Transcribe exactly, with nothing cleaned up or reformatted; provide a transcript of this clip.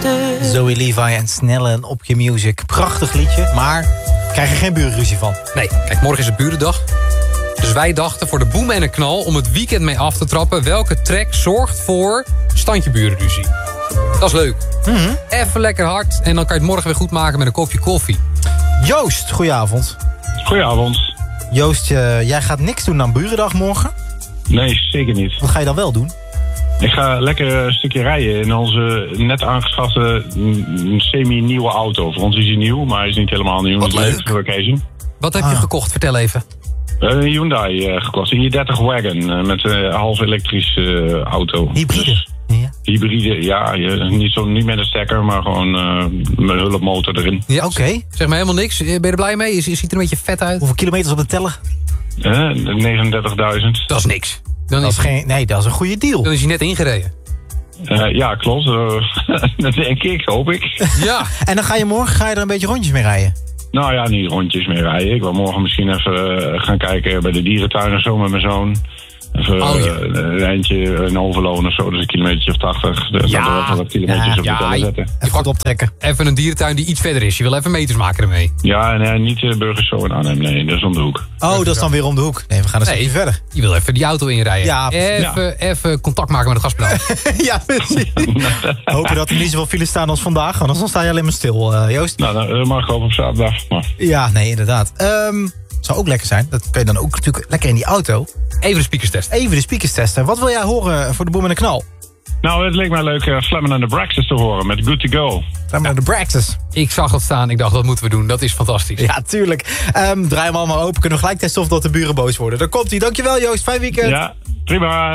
liefde. Zoe Levi en Snelle en Op Je Music. Prachtig liedje, maar krijg er geen burenruzie van. Nee, kijk, morgen is het burendag. Dus wij dachten voor de boem en een knal om het weekend mee af te trappen... welke track zorgt voor standje burenruzie. Dat is leuk. Mm-hmm. Even lekker hard en dan kan je het morgen weer goed maken met een kopje koffie. Joost, goedenavond. Goedenavond. Joost, uh, jij gaat niks doen aan burendag morgen? Nee, zeker niet. Wat ga je dan wel doen? Ik ga lekker een stukje rijden in onze net aangeschafte mm, semi-nieuwe auto. Voor ons is hij nieuw, maar hij is niet helemaal nieuw. Wat leuk. Voor occasion. Wat heb Ah. je gekocht? Vertel even. We hebben een Hyundai uh, gekocht, een i dertig Wagon uh, met een half elektrische uh, auto. Hybride. Dus, Ja. hybride, ja. Je, niet, zo, niet met een stekker, maar gewoon uh, met een hulpmotor erin. Ja, Oké. Okay. Zeg maar helemaal niks. Ben je er blij mee? Je ziet er een beetje vet uit. Hoeveel kilometers op de teller? Uh, negenendertigduizend. Dat is niks. Dan Dat is, is geen, nee, dat is een goede deal. dan is hij net ingereden. Uh, ja, klopt. Uh, dat denk ik, hoop ik. Ja. En dan ga je morgen ga je er een beetje rondjes mee rijden? Nou ja, niet rondjes meer rijden. Ik wil morgen misschien even uh, gaan kijken bij de dierentuin of zo met mijn zoon. Even Oh, ja. uh, een eindje in Overloon of zo, dus een kilometer of tachtig. Dus Ja. dat we wat kilometers Ja. op de Ja, teller je- zetten. Even goed optrekken. Even een dierentuin die iets verder is. Je wil even meters maken ermee. Ja, en uh, niet uh, Burgers zo in Arnhem, nee, dat is om de hoek. Oh, dat is dan weer om de hoek. Nee, we gaan een Nee. stukje verder. Je wil even die auto inrijden. Ja, even, even contact maken met het gaspedaal. Ja, precies. Hopen dat er niet zoveel files staan als vandaag, want dan sta je alleen maar stil, uh, Joost. Nou, dat mag ik ook op zaterdag. Maar... Ja, nee, inderdaad. Um, zou ook lekker zijn. Dat kun je dan ook natuurlijk lekker in die auto. Even de speakers testen. Even de speakers testen. Wat wil jij horen voor de boem en de knal? Nou, het leek mij leuk uh, Fleming and the Braxters te horen met Good to Go. Gaan we naar de Braxters. Ik zag dat staan. Ik dacht, dat moeten we doen. Dat is fantastisch. Ja, tuurlijk. Um, draai hem allemaal open. Kunnen we gelijk testen of dat de buren boos worden. Dan komt hij. Dankjewel, Joost. Fijn weekend. Ja, prima.